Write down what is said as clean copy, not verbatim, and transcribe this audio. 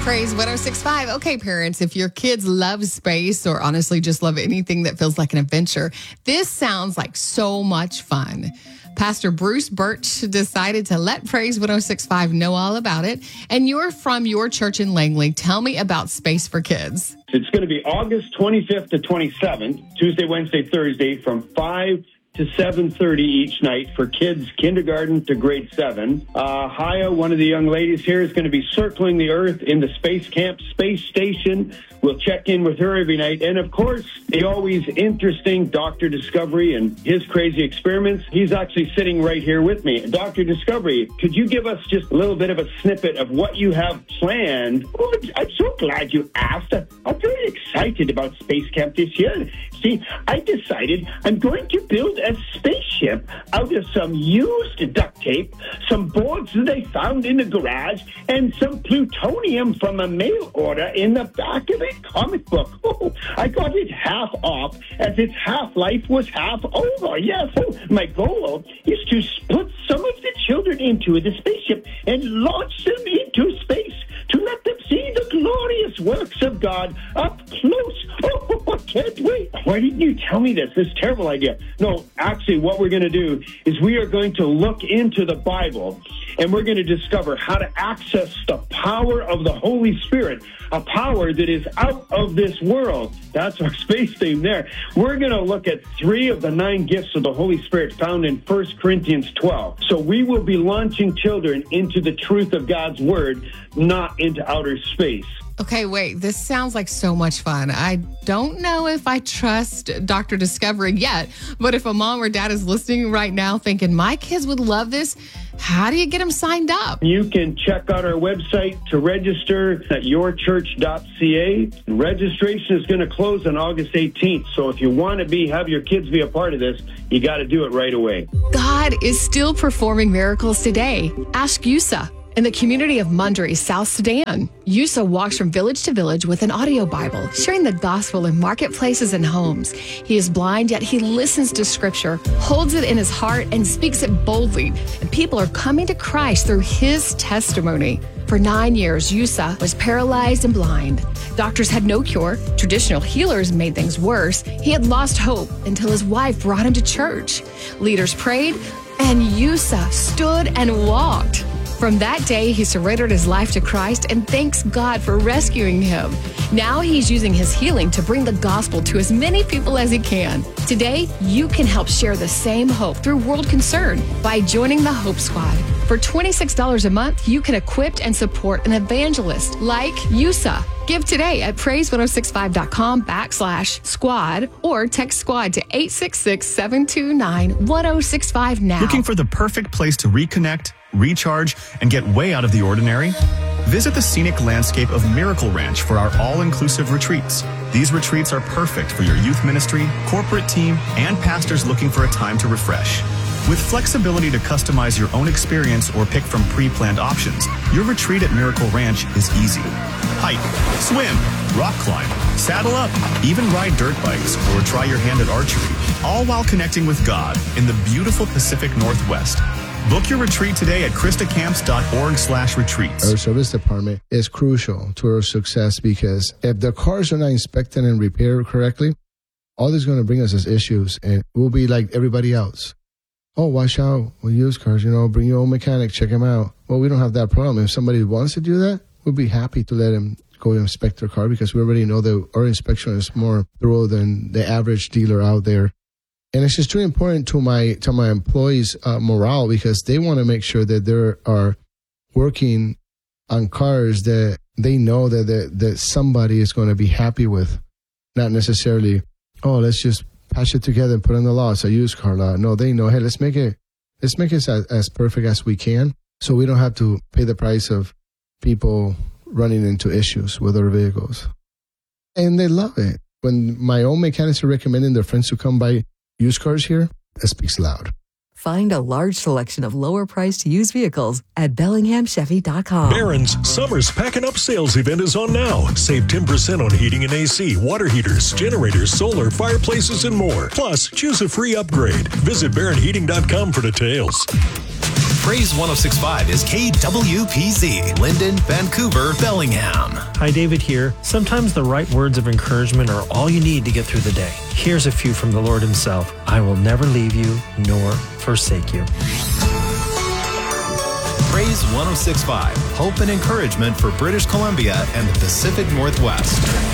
Praise 106.5. Okay, parents, if your kids love space or honestly just love anything that feels like an adventure, this sounds like so much fun. Pastor Bruce Birch decided to let Praise 106.5 know all about it. And you're from your church in Langley. Tell me about Space for Kids. It's going to be August 25th to 27th, Tuesday, Wednesday, Thursday, from 5 to 7:30 each night for kids kindergarten to grade 7. Haya, one of the young ladies here, is going to be circling the Earth in the Space Camp Space Station. We'll check in with her every night. And, of course, the always interesting Dr. Discovery and his crazy experiments. He's actually sitting right here with me. Dr. Discovery, could you give us just a little bit of a snippet of what you have planned? Oh, I'm so glad you asked. I'm very excited about Space Camp this year. See, I decided I'm going to build a spaceship out of some used duct tape, some boards that I found in the garage, and some plutonium from a mail order in the back of a comic book. Oh, I got it half off as its half-life was half over. Yes, my goal is to put some of the children into the spaceship and launch them into space to let them see the glorious works of God up close. Oh, I can't wait. Why didn't you tell me this? This terrible idea. No, actually, what we're going to do is we are going to look into the Bible and we're going to discover how to access the power of the Holy Spirit, a power that is out of this world. That's our space theme there. We're going to look at 3 of the 9 gifts of the Holy Spirit found in 1 Corinthians 12. So we will be launching children into the truth of God's Word, not into outer space. Okay, wait, this sounds like so much fun. I don't know if I trust Dr. Discovery yet, but if a mom or dad is listening right now thinking, my kids would love this, how do you get them signed up? You can check out our website to register at yourchurch.ca. Registration is going to close on August 18th, so if you want to have your kids be a part of this, you got to do it right away. God is still performing miracles today. Ask Yusa. In the community of Mundry, South Sudan, Yusa walks from village to village with an audio Bible, sharing the gospel in marketplaces and homes. He is blind, yet he listens to scripture, holds it in his heart, and speaks it boldly. And people are coming to Christ through his testimony. For 9 years, Yusa was paralyzed and blind. Doctors had no cure. Traditional healers made things worse. He had lost hope until his wife brought him to church. Leaders prayed, and Yusa stood and walked. From that day, he surrendered his life to Christ and thanks God for rescuing him. Now he's using his healing to bring the gospel to as many people as he can. Today, you can help share the same hope through World Concern by joining the Hope Squad. For $26 a month, you can equip and support an evangelist like Yusa. Give today at praise1065.com/squad or text squad to 866-729-1065 now. Looking for the perfect place to reconnect, recharge, and get way out of the ordinary? Visit the scenic landscape of Miracle Ranch for our all-inclusive retreats. These retreats are perfect for your youth ministry, corporate team, and pastors looking for a time to refresh. With flexibility to customize your own experience or pick from pre-planned options, your retreat at Miracle Ranch is easy. Hike, swim, rock climb, saddle up, even ride dirt bikes or try your hand at archery, all while connecting with God in the beautiful Pacific Northwest. Book your retreat today at christacamps.org/retreats. Our service department is crucial to our success because if the cars are not inspected and repaired correctly, all this is going to bring us is issues, and we'll be like everybody else. Oh, watch out with used cars, bring your own mechanic, check them out. Well, we don't have that problem. If somebody wants to do that, we'll be happy to let them go inspect their car because we already know that our inspection is more thorough than the average dealer out there. And it's just really important to my employees' morale because they want to make sure that they are working on cars that they know that somebody is going to be happy with, not necessarily, let's just patch it together and put in the law. It's a used car law. No, they know, hey, let's make it as perfect as we can so we don't have to pay the price of people running into issues with our vehicles. And they love it. When my own mechanics are recommending their friends to come buy used cars here, it speaks loud. Find a large selection of lower-priced used vehicles at BellinghamChevy.com. Barron's Summer's Packing Up sales event is on now. Save 10% on heating and AC, water heaters, generators, solar, fireplaces, and more. Plus, choose a free upgrade. Visit BarronHeating.com for details. Praise 106.5 is KWPZ, Linden, Vancouver, Bellingham. Hi, David here. Sometimes the right words of encouragement are all you need to get through the day. Here's a few from the Lord himself. I will never leave you nor forsake you. Praise 106.5, hope and encouragement for British Columbia and the Pacific Northwest.